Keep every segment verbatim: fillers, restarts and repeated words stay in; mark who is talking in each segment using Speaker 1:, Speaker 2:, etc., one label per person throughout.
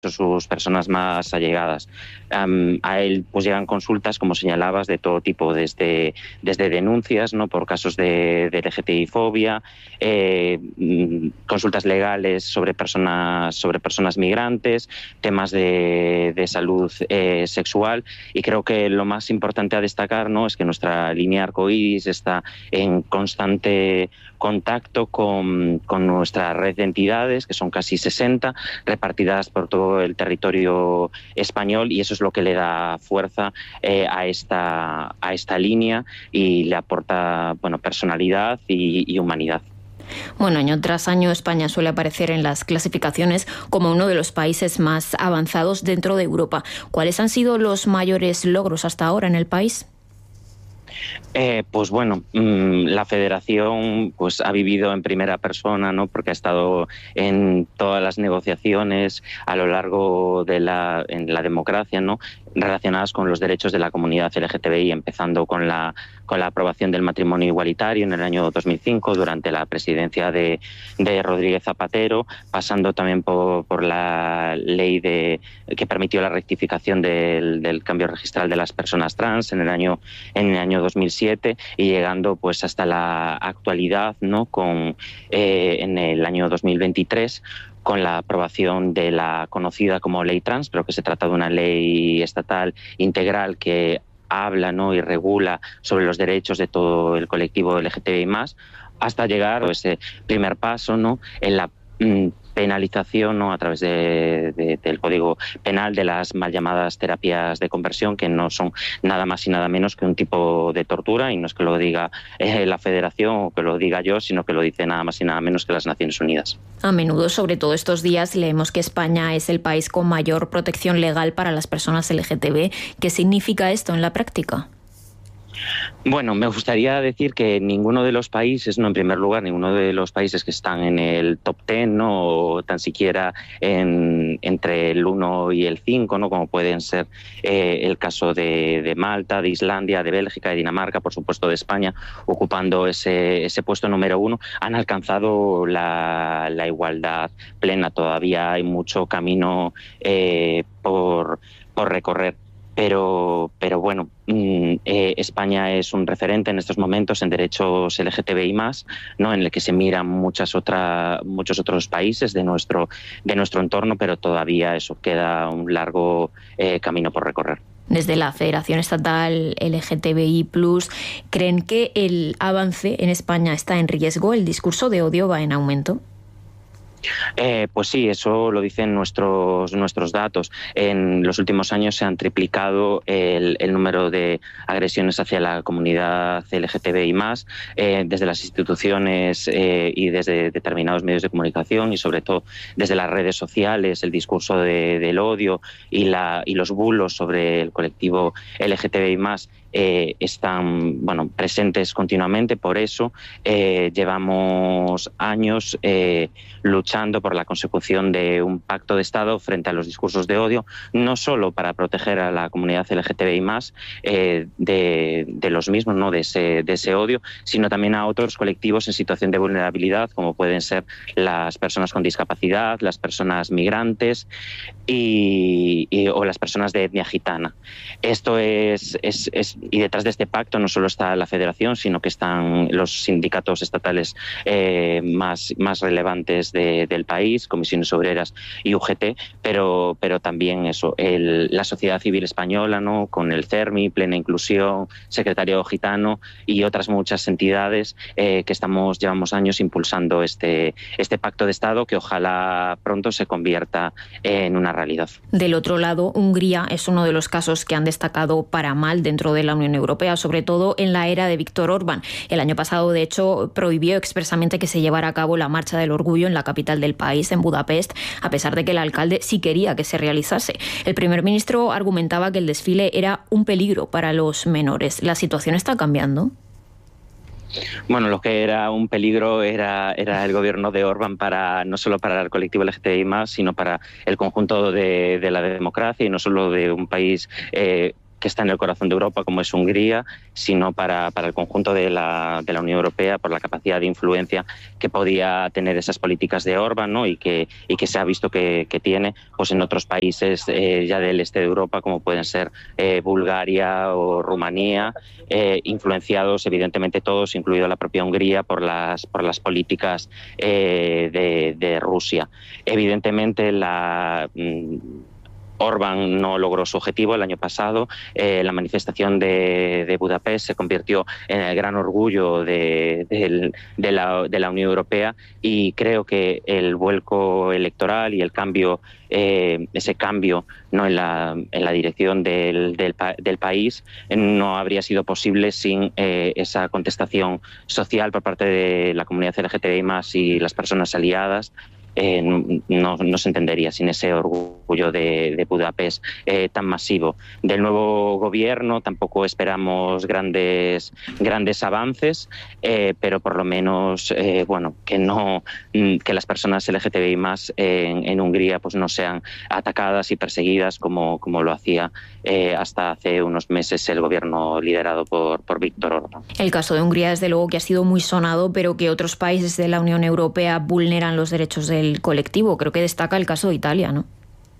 Speaker 1: sus personas más allegadas. Um, a él pues llegan consultas, como señalabas, de todo tipo, desde, desde denuncias, ¿no?, por casos de, de L G T B I fobia, eh, consultas legales sobre personas, sobre personas migrantes, temas de, de salud eh, sexual, y creo que lo más importante a destacar, ¿no?, es que nuestra línea Arcoíris está en constante contacto con, con nuestra red de entidades, que son casi sesenta, repartidas por todo el territorio español, y eso es lo que le da fuerza eh, a, esta, a esta línea y le aporta, bueno, personalidad y, y humanidad.
Speaker 2: Bueno, año tras año España suele aparecer en las clasificaciones como uno de los países más avanzados dentro de Europa. ¿Cuáles han sido los mayores logros hasta ahora en el país?
Speaker 1: Eh, pues bueno, mmm, la Federación pues ha vivido en primera persona, ¿no?, porque ha estado en todas las negociaciones a lo largo de la, en la democracia, ¿no?, relacionadas con los derechos de la comunidad L G T B I, empezando con la, con la aprobación del matrimonio igualitario en el año dos mil cinco durante la presidencia de, de Rodríguez Zapatero, pasando también por, por la ley de, que permitió la rectificación del, del cambio registral de las personas trans en el año, en el año dos mil siete, y llegando pues hasta la actualidad, ¿no?, con, eh, en el año dos mil veintitrés, con la aprobación de la conocida como ley trans, pero que se trata de una ley estatal integral que habla, ¿no?, y regula sobre los derechos de todo el colectivo L G T B I más, hasta llegar a ese primer paso, ¿no?, en la mmm, penalización, ¿no?, a través de, de, del Código Penal de las mal llamadas terapias de conversión, que no son nada más y nada menos que un tipo de tortura, y no es que lo diga eh, la Federación o que lo diga yo, sino que lo dice nada más y nada menos que las Naciones Unidas.
Speaker 2: A menudo, sobre todo estos días, leemos que España es el país con mayor protección legal para las personas L G T B. ¿Qué significa esto en la práctica?
Speaker 1: Bueno, me gustaría decir que ninguno de los países, no en primer lugar, ninguno de los países que están en el top diez, ¿no?, o tan siquiera en, entre el uno y el cinco, ¿no?, como pueden ser eh, el caso de, de Malta, de Islandia, de Bélgica, de Dinamarca, por supuesto de España, ocupando ese, ese puesto número uno, han alcanzado la, la igualdad plena. Todavía hay mucho camino eh, por, por recorrer. Pero, pero bueno, eh, España es un referente en estos momentos en derechos L G T B I más, ¿no?, en el que se miran muchas otra, muchos otros países de nuestro, de nuestro entorno, pero todavía eso queda un largo eh, camino por recorrer.
Speaker 2: Desde la Federación Estatal L G T B I plus, ¿creen que el avance en España está en riesgo? ¿El discurso de odio va en aumento?
Speaker 1: Eh, pues sí, eso lo dicen nuestros, nuestros datos. En los últimos años se han triplicado el, el número de agresiones hacia la comunidad L G T B I más, eh, desde las instituciones eh, y desde determinados medios de comunicación, y sobre todo desde las redes sociales, el discurso de, del odio y, la, y los bulos sobre el colectivo L G T B I más eh, están, bueno, presentes continuamente. Por eso eh, llevamos años eh, luchando por la consecución de un pacto de Estado frente a los discursos de odio, no solo para proteger a la comunidad L G T B I más eh, de, de los mismos, ¿no?, de ese, de ese odio, sino también a otros colectivos en situación de vulnerabilidad, como pueden ser las personas con discapacidad, las personas migrantes y, y, o las personas de etnia gitana. Esto es, es, es y detrás de este pacto no solo está la Federación, sino que están los sindicatos estatales eh, más, más relevantes de, del país, Comisiones Obreras y U G T, pero, pero también eso, el, la sociedad civil española, ¿no?, con el CERMI, Plena Inclusión, Secretariado Gitano y otras muchas entidades eh, que estamos, llevamos años impulsando este, este pacto de Estado, que ojalá pronto se convierta en una realidad.
Speaker 2: Del otro lado, Hungría es uno de los casos que han destacado para mal dentro de la Unión Europea, sobre todo en la era de Viktor Orbán. El año pasado, de hecho, prohibió expresamente que se llevara a cabo la Marcha del Orgullo en la capital del país, en Budapest, a pesar de que el alcalde sí quería que se realizase. El primer ministro argumentaba que el desfile era un peligro para los menores. ¿La situación está cambiando?
Speaker 1: Bueno, lo que era un peligro era, era el gobierno de Orbán, para no solo para el colectivo L G T B I más, sino para el conjunto de, de la democracia, y no solo de un país eh, que está en el corazón de Europa, como es Hungría, sino para, para el conjunto de la, de la Unión Europea, por la capacidad de influencia que podía tener esas políticas de Orbán, ¿no? y, que, y que se ha visto que, que tiene pues en otros países eh, ya del este de Europa, como pueden ser eh, Bulgaria o Rumanía, eh, influenciados evidentemente todos, incluido la propia Hungría, por las, por las políticas eh, de, de Rusia. Evidentemente la... Mm, Orbán no logró su objetivo el año pasado. Eh, la manifestación de, de Budapest se convirtió en el gran orgullo de, de, de, la, de la Unión Europea, y creo que el vuelco electoral y el cambio, eh, ese cambio no en la, en la dirección del, del, del país no habría sido posible sin eh, esa contestación social por parte de la comunidad L G T B I más y las personas aliadas. Eh, no, no se entendería sin ese orgullo de, de Budapest eh, tan masivo. Del nuevo gobierno tampoco esperamos grandes grandes avances, eh, pero por lo menos eh, bueno que no que las personas L G T B I más en, en Hungría pues no sean atacadas y perseguidas como, como lo hacía eh, hasta hace unos meses el gobierno liderado por, por Viktor Orbán.
Speaker 2: El caso de Hungría desde luego que ha sido muy sonado, pero que otros países de la Unión Europea vulneran los derechos de el colectivo. Creo que destaca el caso de Italia, ¿no?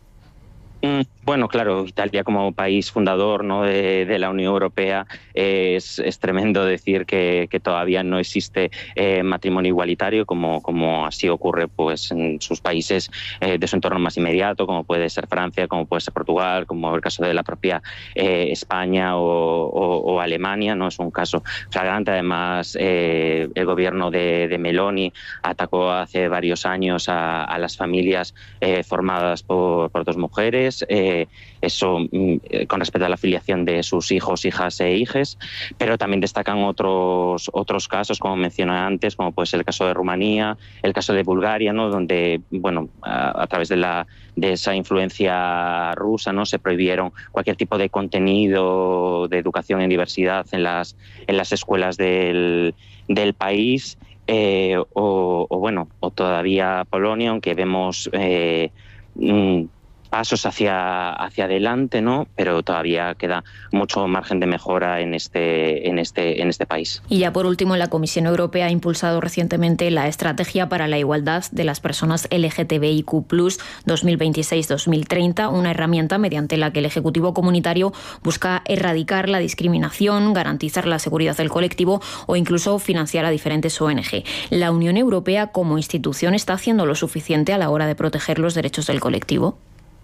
Speaker 1: Bueno, claro, Italia como país fundador, ¿no? de, de la Unión Europea es, es tremendo decir que, que todavía no existe eh, matrimonio igualitario como, como así ocurre pues, en sus países eh, de su entorno más inmediato, como puede ser Francia, como puede ser Portugal, como el caso de la propia eh, España o, o, o Alemania, ¿no? Es un caso flagrante. Además, eh, el gobierno de, de Meloni atacó hace varios años a, a las familias eh, formadas por, por dos mujeres. Eh, eso eh, con respecto a la afiliación de sus hijos, hijas e hijes, pero también destacan otros otros casos, como mencioné antes, como puede ser el caso de Rumanía, el caso de Bulgaria, ¿no? Donde bueno a, a través de la de esa influencia rusa, ¿no? Se prohibieron cualquier tipo de contenido de educación en diversidad en las en las escuelas del, del país. Eh, o, o bueno o todavía Polonia, aunque vemos eh, mm, pasos hacia, hacia adelante, ¿no? Pero todavía queda mucho margen de mejora en este, en este, en este país.
Speaker 2: Y ya por último, la Comisión Europea ha impulsado recientemente la Estrategia para la Igualdad de las Personas L G T B I Q plus, dos mil veintiséis a dos mil treinta, una herramienta mediante la que el Ejecutivo Comunitario busca erradicar la discriminación, garantizar la seguridad del colectivo o incluso financiar a diferentes O N G. ¿La Unión Europea como institución está haciendo lo suficiente a la hora de proteger los derechos del colectivo?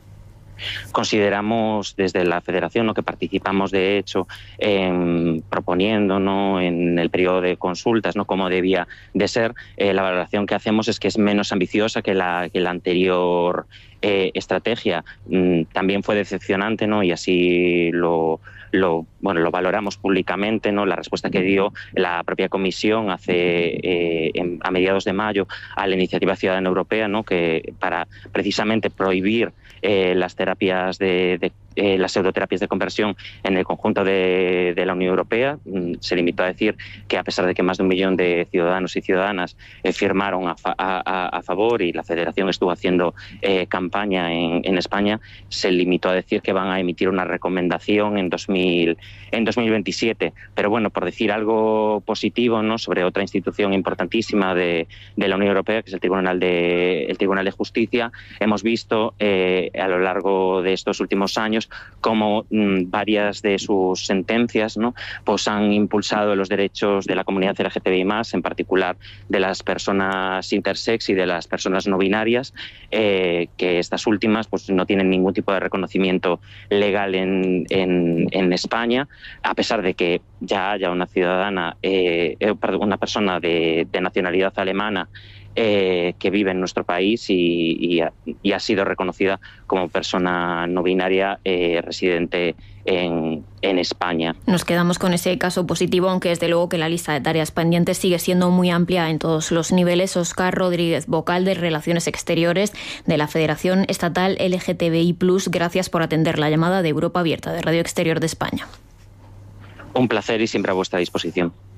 Speaker 1: Consideramos desde la Federación, ¿no? que participamos de hecho en, proponiendo, ¿no? en el periodo de consultas, ¿no? como debía de ser. Eh, la valoración que hacemos es que es menos ambiciosa que la, que la anterior eh, estrategia. Mm, también fue decepcionante, ¿no? y así lo Lo, bueno, lo valoramos públicamente, ¿no? La respuesta que dio la propia Comisión hace eh, en, a mediados de mayo a la Iniciativa Ciudadana Europea, ¿no? que para precisamente prohibir eh, las terapias de, de eh, las pseudoterapias de conversión en el conjunto de, de la Unión Europea. Se limitó a decir que a pesar de que más de un millón de ciudadanos y ciudadanas eh, firmaron a, fa, a, a favor y la Federación estuvo haciendo eh, campaña en, en España, se limitó a decir que van a emitir una recomendación en dos mil en dos mil veintisiete. Pero bueno, por decir algo positivo, ¿no? sobre otra institución importantísima de, de la Unión Europea, que es el Tribunal de, el Tribunal de Justicia, hemos visto eh, a lo largo de estos últimos años cómo mmm, varias de sus sentencias, ¿no? pues han impulsado los derechos de la comunidad L G T B I más, en particular de las personas intersex y de las personas no binarias, eh, que estas últimas pues, no tienen ningún tipo de reconocimiento legal en, en, en España, a pesar de que ya haya una ciudadana, eh, una persona de, de nacionalidad alemana Eh, que vive en nuestro país y, y, ha, y ha sido reconocida como persona no binaria eh, residente en, en España.
Speaker 2: Nos quedamos con ese caso positivo, aunque desde luego que la lista de tareas pendientes sigue siendo muy amplia en todos los niveles. Óscar Rodríguez, vocal de Relaciones Exteriores de la Federación Estatal L G T B I plus, gracias por atender la llamada de Europa Abierta de Radio Exterior de España.
Speaker 1: Un placer y siempre a vuestra disposición.